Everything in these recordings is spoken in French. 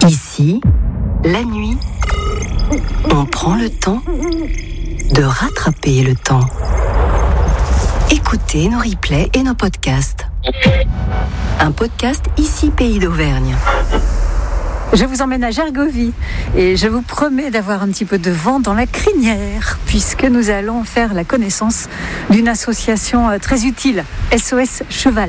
Ici, la nuit, on prend le temps de rattraper le temps. Écoutez nos replays et nos podcasts. Un podcast Ici Pays d'Auvergne. Je vous emmène à Gergovie et je vous promets d'avoir un petit peu de vent dans la crinière puisque nous allons faire la connaissance d'une association très utile, SOS Cheval.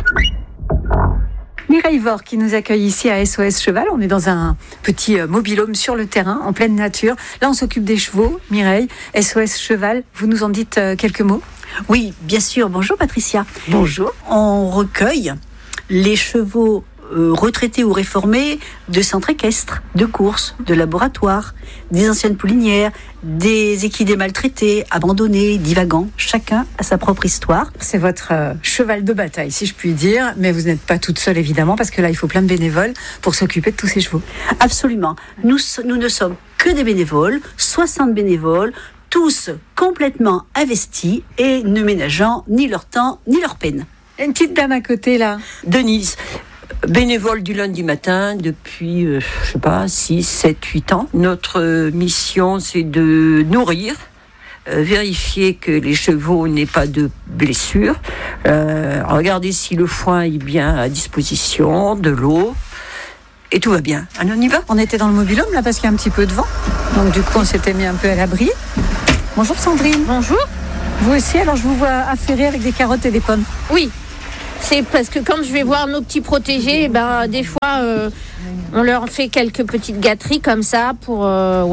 Mireille Vore qui nous accueille ici à SOS Cheval. On est dans un petit mobil-home sur le terrain, en pleine nature. Là, on s'occupe des chevaux. Mireille, SOS Cheval, vous nous en dites quelques mots ? Oui, bien sûr. Bonjour Patricia. Bonjour. On recueille les chevaux retraités ou réformés de centres équestres, de courses, de laboratoires, des anciennes poulinières, des équidés maltraités, abandonnés, divagants. Chacun a sa propre histoire. C'est votre cheval de bataille, si je puis dire, mais vous n'êtes pas toute seule évidemment, parce que là, il faut plein de bénévoles pour s'occuper de tous ces chevaux. Absolument. Nous ne sommes que des bénévoles, 60 bénévoles, tous complètement investis et ne ménageant ni leur temps ni leur peine. Une petite dame à côté, là. Denise, bénévole du lundi matin depuis, 6, 7, 8 ans. Notre mission, c'est de nourrir, vérifier que les chevaux n'aient pas de blessures, regarder si le foin est bien à disposition, de l'eau, et tout va bien. Allez, on y va ? On était dans le mobil-home, là, parce qu'il y a un petit peu de vent. Donc, du coup, on s'était mis un peu à l'abri. Bonjour Sandrine. Bonjour. Vous aussi, alors je vous vois affairer avec des carottes et des pommes. Oui, c'est parce que quand je vais voir nos petits protégés, des fois, on leur fait quelques petites gâteries comme ça pour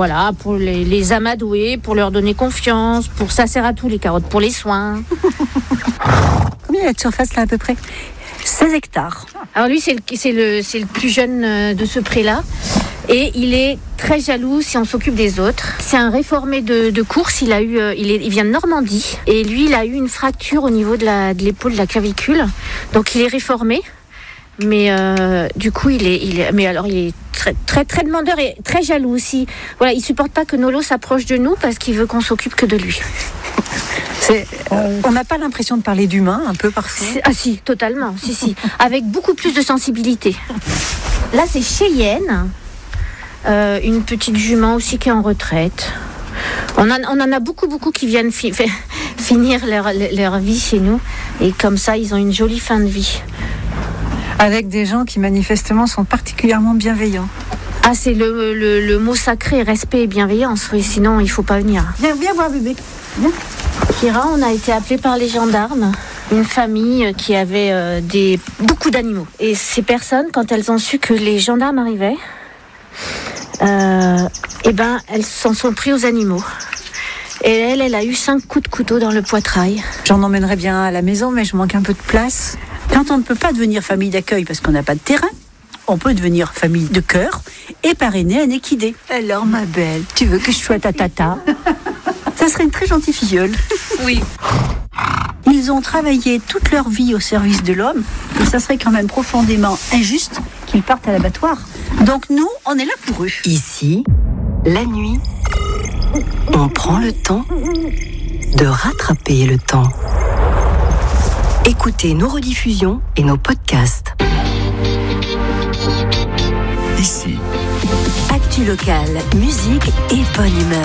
les amadouer, pour leur donner confiance, ça sert à tout les carottes, pour les soins. Combien il y a de surface là à peu près ? 16 hectares. Alors lui, c'est le plus jeune de ce pré-là. Et il est très jaloux si on s'occupe des autres. C'est un réformé de course. Il vient de Normandie. Et lui, il a eu une fracture au niveau de l'épaule, de la clavicule. Donc il est réformé. Mais du coup, il est très, très, très demandeur et très jaloux aussi. Voilà, il supporte pas que Nolo s'approche de nous parce qu'il veut qu'on s'occupe que de lui. On n'a pas l'impression de parler d'humain, un peu parfois. Ah si, totalement. Si. Avec beaucoup plus de sensibilité. Là, c'est Cheyenne. Une petite jument aussi qui est en retraite. On en a beaucoup qui viennent finir leur vie chez nous. Et comme ça, ils ont une jolie fin de vie. Avec des gens qui manifestement sont particulièrement bienveillants. Ah, c'est le mot sacré, respect et bienveillance. Oui, sinon, il ne faut pas venir. Viens voir bébé. Viens. Kira, on a été appelés par les gendarmes. Une famille qui avait beaucoup d'animaux. Et ces personnes, quand elles ont su que les gendarmes arrivaient, elles s'en sont pris aux animaux. Et elle a eu 5 coups de couteau dans le poitrail. J'en emmènerais bien à la maison, mais je manque un peu de place. Quand on ne peut pas devenir famille d'accueil parce qu'on n'a pas de terrain, on peut devenir famille de cœur et parrainer un équidé. Alors ma belle, tu veux que je sois ta tata ? Ça serait une très gentille filleule. Oui. Ils ont travaillé toute leur vie au service de l'homme et ça serait quand même profondément injuste qu'ils partent à l'abattoir. Donc nous, on est là pour eux. Ici, la nuit, on prend le temps de rattraper le temps. Écoutez nos rediffusions et nos podcasts. Ici. Actu locale, musique et bonne humeur.